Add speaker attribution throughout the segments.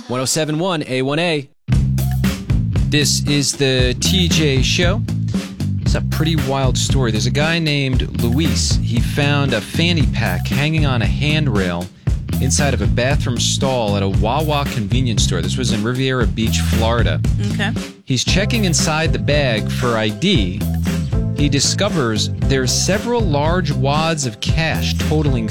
Speaker 1: 1071 A1A. This is the TJ Show. It's a pretty wild story. There's a guy named Luis. He found a fanny pack hanging on a handrail inside of a bathroom stall at a Wawa convenience store. This was in Riviera Beach, Florida.
Speaker 2: Okay.
Speaker 1: He's checking inside the bag for ID. He discovers there's several large wads of cash totaling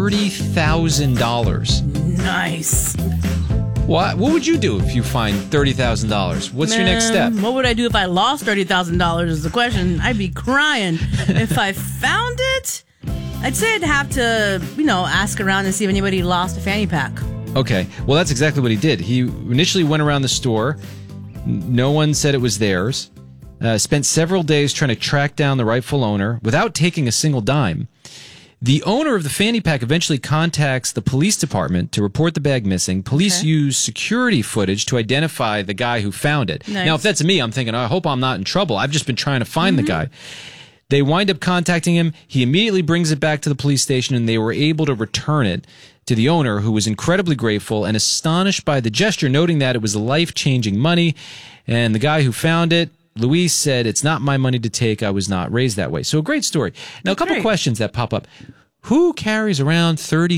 Speaker 1: $30,000.
Speaker 2: Nice.
Speaker 1: What would you do if you find $30,000? What's your next step?
Speaker 2: What would I do if I lost $30,000 is the question. I'd be crying. If I found it, I'd say I'd have to, ask around and see if anybody lost a fanny pack.
Speaker 1: Okay. Well, that's exactly what he did. He initially went around the store. No one said it was theirs. Spent several days trying to track down the rightful owner without taking a single dime. The owner of the fanny pack eventually contacts the police department to report the bag missing. Police use security footage to identify the guy who found it.
Speaker 2: Nice.
Speaker 1: Now, if that's me, I'm thinking, I hope I'm not in trouble. I've just been trying to find the guy. They wind up contacting him. He immediately brings it back to the police station, and they were able to return it to the owner, who was incredibly grateful and astonished by the gesture, noting that it was life-changing money. And the guy who found it, Luis, said, "It's not my money to take. I was not raised that way." So a great story. Now, a couple questions that pop up. Who carries around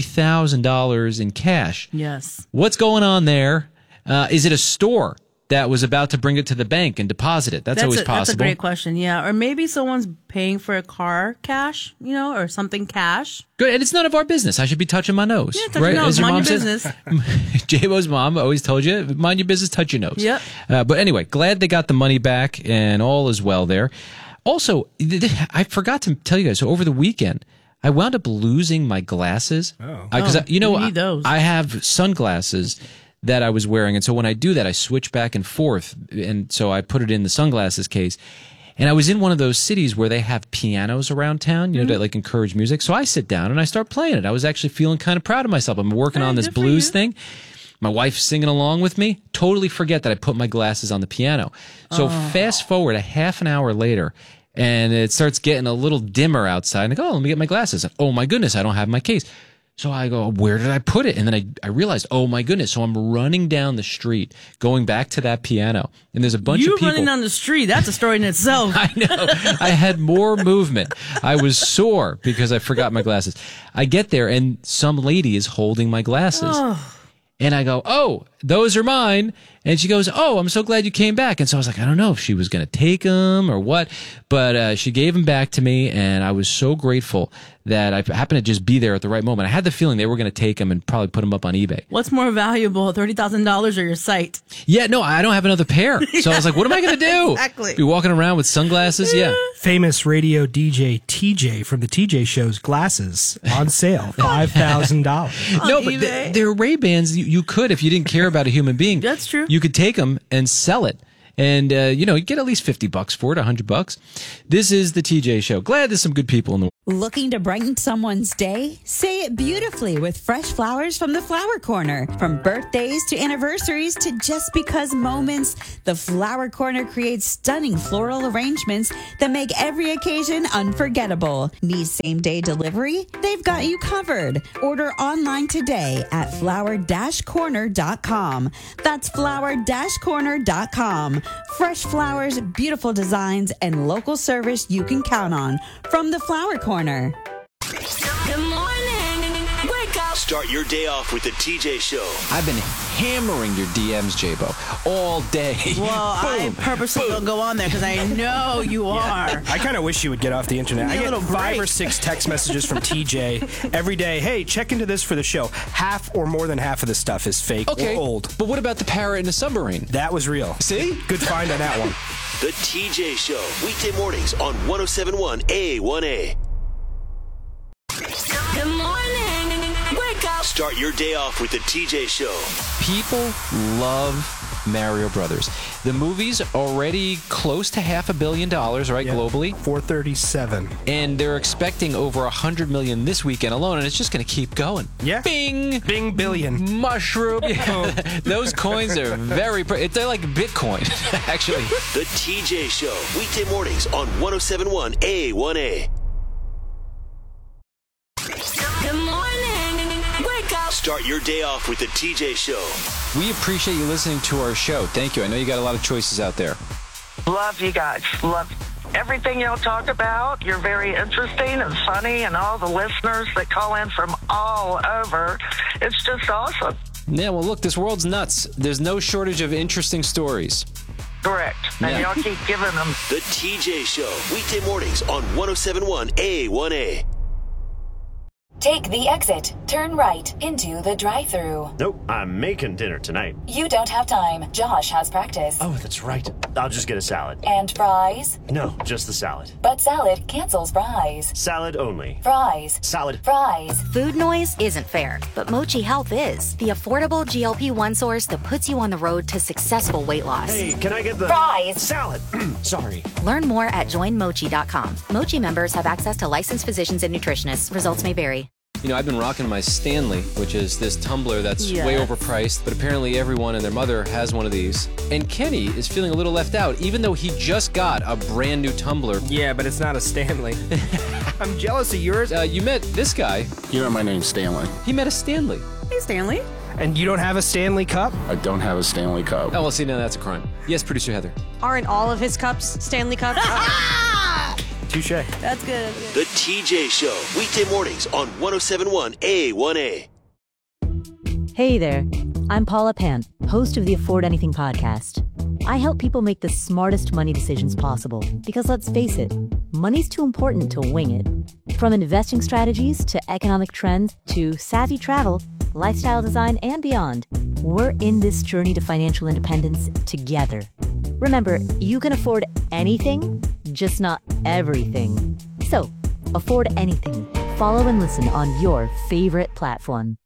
Speaker 1: $30,000 in cash?
Speaker 2: Yes.
Speaker 1: What's going on there? Is it a store that was about to bring it to the bank and deposit it? That's always possible.
Speaker 2: That's a great question, yeah. Or maybe someone's paying for a car cash, or something cash.
Speaker 1: Good, and it's none of our business. I should be touching my nose.
Speaker 2: Yeah, touch your nose. Mind your business.
Speaker 1: J-Bo's mom always told you, mind your business, touch your nose.
Speaker 2: Yep.
Speaker 1: But anyway, glad they got the money back and all is well there. Also, I forgot to tell you guys, so over the weekend, I wound up losing my glasses. Because
Speaker 2: you need those.
Speaker 1: I have sunglasses that I was wearing, and so when I do that, I switch back and forth, and so I put it in the sunglasses case. And I was in one of those cities where they have pianos around town, to encourage music. So I sit down and I start playing it. I was actually feeling kind of proud of myself. I'm working on this blues thing. My wife's singing along with me. Totally forget that I put my glasses on the piano. So fast forward a half an hour later, and it starts getting a little dimmer outside. And I go, let me get my glasses. And, oh, my goodness, I don't have my case. So I go, where did I put it? And then I realized, oh, my goodness. So I'm running down the street, going back to that piano. And there's a bunch of people.
Speaker 2: You running down the street, that's a story in itself.
Speaker 1: I know. I had more movement. I was sore because I forgot my glasses. I get there, and some lady is holding my glasses. And I go, oh, those are mine. And she goes, oh, I'm so glad you came back. And so I was like, I don't know if she was going to take them or what. But she gave them back to me, and I was so grateful that I happened to just be there at the right moment. I had the feeling they were going to take them and probably put them up on eBay.
Speaker 2: What's more valuable, $30,000 or your sight?
Speaker 1: Yeah, no, I don't have another pair. So I was like, what am I going to do?
Speaker 2: Exactly.
Speaker 1: Be walking around with sunglasses? Yeah.
Speaker 3: Famous radio DJ TJ from the TJ Show's glasses on sale, $5,000.
Speaker 1: No, but they're Ray-Bans. You could, if you didn't care about a human being.
Speaker 2: That's true.
Speaker 1: You could take them and sell it. And, you get at least $50 for it, $100. This is the TJ Show. Glad there's some good people in the world.
Speaker 4: Looking to brighten someone's day? Say it beautifully with fresh flowers from the Flower Corner. From birthdays to anniversaries to just because moments, the Flower Corner creates stunning floral arrangements that make every occasion unforgettable. Need same-day delivery? They've got you covered. Order online today at flower-corner.com. That's flower-corner.com. Fresh flowers, beautiful designs, and local service you can count on from the Flower Corner.
Speaker 5: Good morning. Wake up.
Speaker 6: Start your day off with the TJ Show.
Speaker 1: I've been hammering your DMs, J-Bo, all day.
Speaker 2: Well, I purposely don't go on there because I know you are.
Speaker 3: I kind of wish you would get off the internet. I get 5 or 6 text messages from TJ every day. Hey, check into this for the show. Half or more than half of the stuff is fake or old.
Speaker 1: But what about the parrot in the submarine?
Speaker 3: That was real.
Speaker 1: See?
Speaker 3: Good find on that one.
Speaker 6: The TJ Show. Weekday mornings on 1071 A1A.
Speaker 5: Good morning. Wake up.
Speaker 6: Start your day off with the TJ Show.
Speaker 1: People love Mario Brothers. The movie's already close to $500 million, right, globally?
Speaker 3: 437.
Speaker 1: And they're expecting over $100 million this weekend alone, and it's just going to keep going.
Speaker 3: Yeah.
Speaker 1: Bing!
Speaker 3: Bing billion.
Speaker 1: Mushroom. Those coins are they're like Bitcoin, actually.
Speaker 6: The TJ Show. Weekday mornings on 1071 A1A.
Speaker 5: Good morning. Wake up.
Speaker 6: Start your day off with the TJ Show.
Speaker 1: We appreciate you listening to our show. Thank you. I know you got a lot of choices out there.
Speaker 7: Love you guys. Love everything y'all talk about. You're very interesting and funny, and all the listeners that call in from all over. It's just awesome.
Speaker 1: Yeah, well, look, this world's nuts. There's no shortage of interesting stories.
Speaker 7: Correct. And y'all keep giving them.
Speaker 6: The TJ Show, weekday mornings on 107.1 A1A.
Speaker 8: Take the exit, turn right into the drive-thru.
Speaker 9: Nope, I'm making dinner tonight.
Speaker 8: You don't have time. Josh has practice.
Speaker 9: Oh, that's right. I'll just get a salad.
Speaker 8: And fries?
Speaker 9: No, just the salad.
Speaker 8: But salad cancels fries.
Speaker 9: Salad only.
Speaker 8: Fries.
Speaker 9: Salad.
Speaker 8: Fries.
Speaker 10: Food noise isn't fair, but Mochi Health is. The affordable GLP-1 source that puts you on the road to successful weight loss.
Speaker 9: Hey, can I get the
Speaker 8: fries?
Speaker 9: Salad. Sorry.
Speaker 10: Learn more at joinmochi.com. Mochi members have access to licensed physicians and nutritionists. Results may vary.
Speaker 1: You know, I've been rocking my Stanley, which is this tumbler that's way overpriced, but apparently everyone and their mother has one of these. And Kenny is feeling a little left out, even though he just got a brand new tumbler.
Speaker 3: Yeah, but it's not a Stanley. I'm jealous of yours.
Speaker 1: You met this guy.
Speaker 11: You know my name's Stanley.
Speaker 1: He met a Stanley.
Speaker 2: Hey, Stanley.
Speaker 3: And you don't have a Stanley Cup?
Speaker 11: I don't have a Stanley Cup.
Speaker 1: Oh, well, see, now that's a crime. Yes, producer Heather.
Speaker 12: Aren't all of his cups Stanley Cups?
Speaker 3: Touche.
Speaker 2: That's good.
Speaker 6: The TJ Show, weekday mornings on 107.1 A1A.
Speaker 13: Hey there, I'm Paula Pant, host of the Afford Anything podcast. I help people make the smartest money decisions possible because let's face it, money's too important to wing it. From investing strategies to economic trends to savvy travel, lifestyle design, and beyond, we're in this journey to financial independence together. Remember, you can afford anything, just not everything. So, afford anything. Follow and listen on your favorite platform.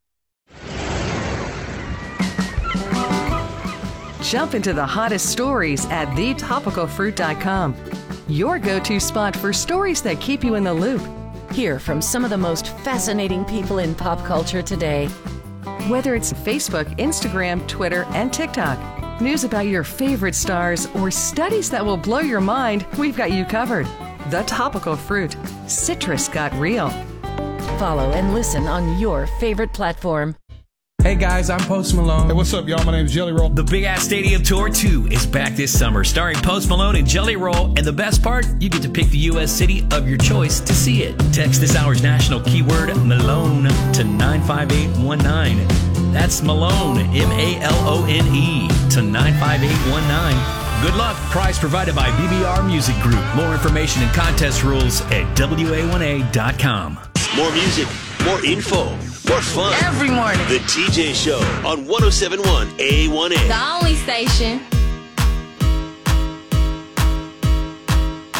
Speaker 14: Jump into the hottest stories at thetopicalfruit.com. Your go-to spot for stories that keep you in the loop.
Speaker 15: Hear from some of the most fascinating people in pop culture today.
Speaker 14: Whether it's Facebook, Instagram, Twitter, and TikTok, news about your favorite stars, or studies that will blow your mind, we've got you covered. The Topical Fruit. Citrus got real.
Speaker 15: Follow and listen on your favorite platform.
Speaker 16: Hey guys, I'm Post Malone.
Speaker 17: Hey, what's up, y'all? My name is Jelly Roll.
Speaker 18: The Big Ass Stadium Tour 2 is back this summer, starring Post Malone and Jelly Roll. And the best part, you get to pick the U.S. city of your choice to see it. Text this hour's national keyword, Malone, to 95819. That's Malone, M-A-L-O-N-E, to 95819. Good luck. Prize provided by BBR Music Group. More information and contest rules at WA1A.com.
Speaker 6: More music, more info, more fun.
Speaker 5: Every morning.
Speaker 6: The TJ Show on 107.1 A1A.
Speaker 5: The only station.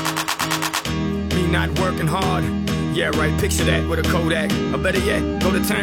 Speaker 19: Me not working hard. Yeah, right. Picture that with a Kodak. Or better yet, go to town.